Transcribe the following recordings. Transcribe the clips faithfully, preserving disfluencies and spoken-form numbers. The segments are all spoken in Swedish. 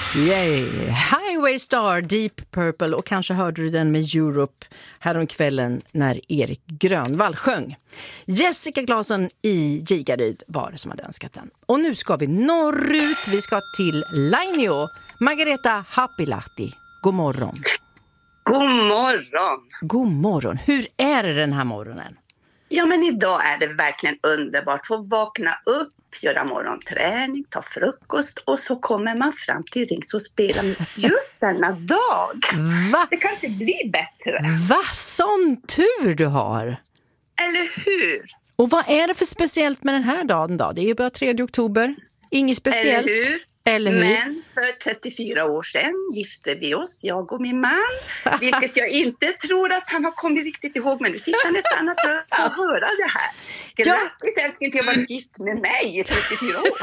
Yay! Highway Star, Deep Purple, och kanske hörde du den med Europe häromkvällen när Erik Grönvall sjöng. Jessica Claesson i Gigaryd var det som hade önskat den. Och nu ska vi norrut, vi ska till Lainio. Margareta Happilahti, god morgon. God morgon. God morgon. Hur är det den här morgonen? Ja, men idag är det verkligen underbart. Få vakna upp, göra morgonträning, ta frukost och så kommer man fram till Rings och spelar just denna dag. Va? Det kan inte bli bättre. Va? Sån tur du har. Eller hur? Och vad är det för speciellt med den här dagen då? Det är ju bara tredje oktober. Inget speciellt. Eller hur? Eller hur? Men för trettiofyra år sedan gifte vi oss, jag och min man. Vilket jag inte tror att han har kommit riktigt ihåg. Men nu sitter han ett annat för att höra det här. Grattis älskling till att jag varit gift med mig i trettiofyra år.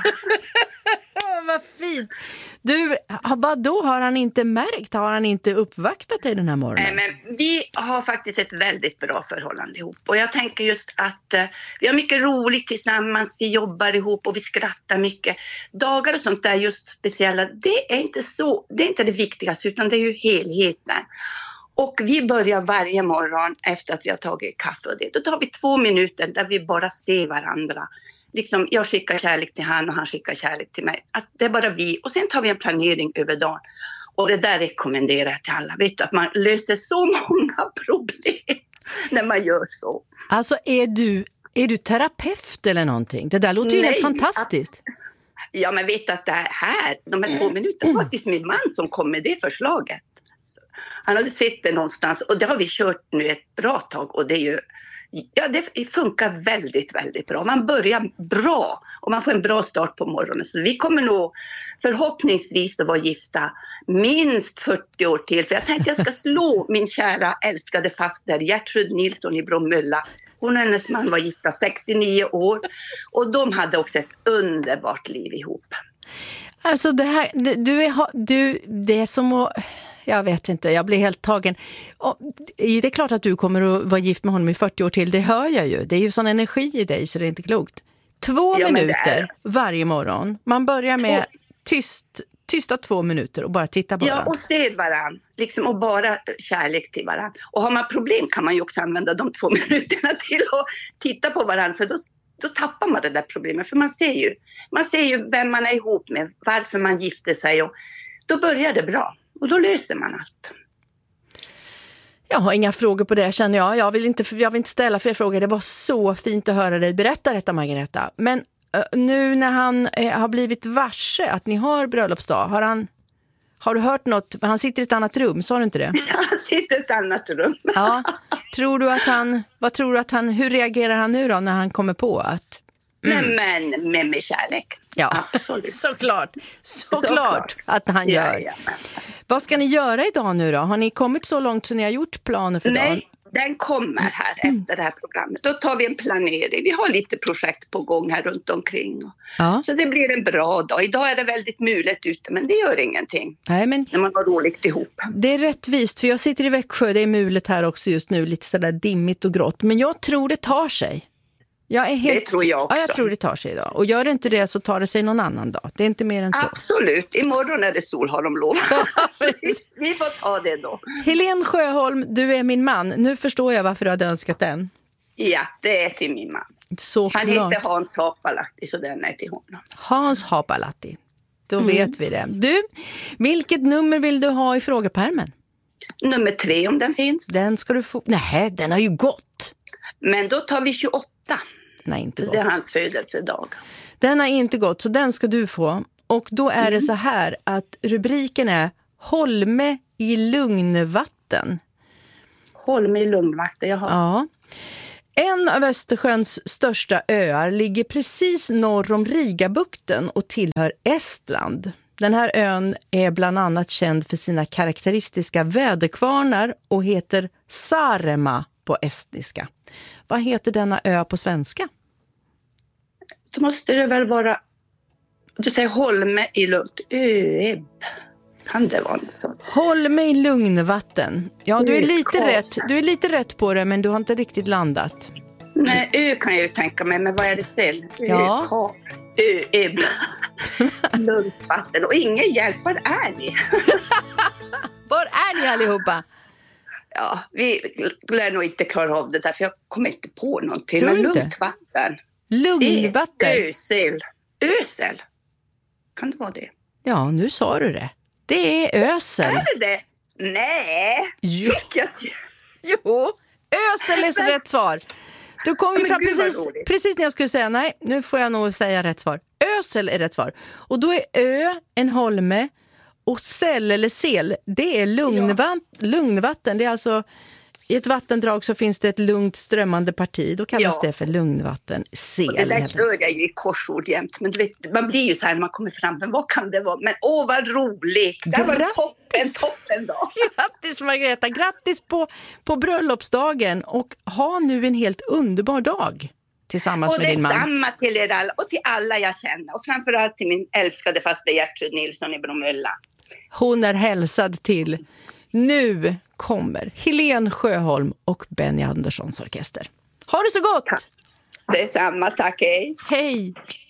Vad fint. Du, vad då har han inte märkt? Har han inte uppvaktat dig den här morgonen? Nej, men vi har faktiskt ett väldigt bra förhållande ihop. Och jag tänker just att uh, vi har mycket roligt tillsammans. Vi jobbar ihop och vi skrattar mycket. Dagar och sånt där just speciella, det är inte så, det är inte det viktigaste utan det är ju helheten. Och vi börjar varje morgon efter att vi har tagit kaffe och det. Då tar vi två minuter där vi bara ser varandra. Liksom, jag skickar kärlek till han och han skickar kärlek till mig. Att det är bara vi. Och sen tar vi en planering över dagen. Och det där rekommenderar jag till alla. Vet du, att man löser så många problem när man gör så. Alltså är du, är du terapeut eller någonting? Det där låter ju Nej, helt fantastiskt. Att, ja, men vet du att det här, de här två minuterna, mm. faktiskt min man som kom med det förslaget. Han hade sett det någonstans och det har vi kört nu ett bra tag och det är ju, ja, det funkar väldigt, väldigt bra. Man börjar bra och man får en bra start på morgonen. Så vi kommer nog förhoppningsvis att vara gifta minst fyrtio år till. För jag tänkte jag ska slå min kära älskade faster Gertrud Nilsson i Bromölla. Hon och hennes man var gifta sextionio år och de hade också ett underbart liv ihop. Alltså det här, du är, du, det är som att... Jag vet inte, jag blir helt tagen. Och det är klart att du kommer att vara gift med honom i fyrtio år till, det hör jag ju. Det är ju sån energi i dig så det är inte klokt. Två ja, minuter varje morgon. Man börjar med tyst, tysta två minuter och bara titta på ja, varandra. Ja, och se varandra. Liksom, och bara kärlek till varandra. Och har man problem kan man ju också använda de två minuterna till att titta på varandra. För då, då tappar man det där problemet. För man ser ju, man ser ju vem man är ihop med, varför man gifter sig. Och då börjar det bra. Och då löser man allt. Jag har inga frågor på det känner jag. Jag vill inte, jag vill inte ställa fler frågor. Det var så fint att höra dig berätta detta, Margareta. Men uh, nu när han uh, har blivit varse att ni har bröllopsdag. Har, han, har du hört något? Han sitter i ett annat rum, sa du inte det? Han sitter i ett annat rum. Ja. Tror du att han, vad tror du att han, hur reagerar han nu då när han kommer på att... Mm. Nej, men med, med kärlek. Ja, absolut. Såklart. Såklart, Såklart att han gör. Ja, ja, men... Vad ska ni göra idag nu då? Har ni kommit så långt så ni har gjort planer för dagen? Nej, den kommer här efter det här programmet. Då tar vi en planering. Vi har lite projekt på gång här runt omkring. Ja. Så det blir en bra dag. Idag är det väldigt mulet ute, men det gör ingenting. Nej, men när man har roligt ihop. Det är rättvist, för jag sitter i Växjö. Det är mulet här också just nu, lite sådär dimmigt och grått. Men jag tror det tar sig. Jag är helt... Det tror jag också. Ja, jag tror det tar sig idag. Och gör det inte det så tar det sig någon annan dag. Det är inte mer än så. Absolut. Imorgon är det sol har de lovat. Vi får ta det då. Helene Sjöholm, du är min man. Nu förstår jag varför du hade önskat den. Ja, det är till min man. Så Han klart. heter Hans Haapalahti, så den är till honom. Hans Haapalahti. Då mm. vet vi det. Du, vilket nummer vill du ha i frågepärmen? Nummer tre om den finns. Den ska du få... Nej, den har ju gått. Men då tar vi tjugoåtta. Den har inte gått. Det är hans födelsedag. Den har inte gått, så den ska du få. Och då är mm. det så här att rubriken är Holme i Lugnvatten. Holme i Lugnvatten, jaha. Ja. En av Östersjöns största öar ligger precis norr om Rigabukten och tillhör Estland. Den här ön är bland annat känd för sina karaktäristiska väderkvarnar och heter Saaremaa på estniska. Vad heter denna ö på svenska? Då måste det väl vara, du säger Holme i Lugnt, Öeb. Kan det vara något sånt? Holme i Lugnvatten. Ja, du är lite rätt. Du är lite rätt på det, men du har inte riktigt landat. Nej, ö kan jag ju tänka mig, men vad är det fel? Ö, Ja. Ka, ö, ö, lugnt vatten och ingen hjälp. Var är ni? Var är ni allihopa? Ja, vi lär nog inte klara av det där, för jag kommer inte på någonting. Tror men du inte? lugnt vatten. Lugnvatten? Ösel. Ösel. Kan det vara det? Ja, nu sa du det. Det är ösel. Är det det? Nej. Jo. Jag... Jo, ösel är rätt svar. Du kom ju Men fram gud, vad precis, roligt. precis när jag skulle säga nej, nu får jag nog säga rätt svar. Ösel är rätt svar. Och då är ö en holme och säll eller sel, det är lugnvatten. lugnvatten. Det är alltså, i ett vattendrag så finns det ett lugnt strömmande parti. Då kallas Ja. det för lugnvatten. Sel. Och det där heter kör jag ju i korsord jämt. Men du vet, man blir ju så här när man kommer fram. Men vad kan det vara? Men åh, vad roligt. Det var Grattis. toppen, toppen dag. Grattis Margareta, grattis på, på bröllopsdagen och ha nu en helt underbar dag tillsammans Och med det din är man. samma till er alla och till alla jag känner. Och framförallt till min älskade faste Gertrud Nilsson i Bromölla. Hon är hälsad till. Nu kommer Helene Sjöholm och Benny Anderssons orkester. Ha det så gott! Det är samma, tack, hej. Hej!